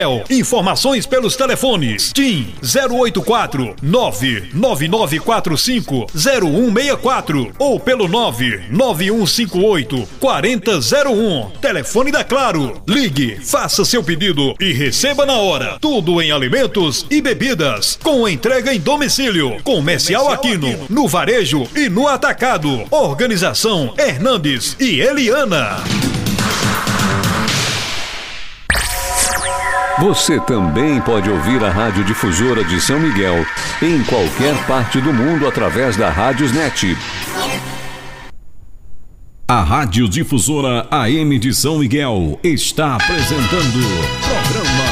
Informações pelos telefones TIM 084 99945 0164 ou pelo 99158 4001. Telefone da Claro. Ligue, faça seu pedido e receba na hora. Tudo em alimentos e bebidas, com entrega em domicílio. Comercial Aquino, no varejo e no atacado. Organização Hernandes e Eliana. Você também pode ouvir a Rádio Difusora de São Miguel em qualquer parte do mundo através da Rádiosnet. A Rádio Difusora AM de São Miguel está apresentando programa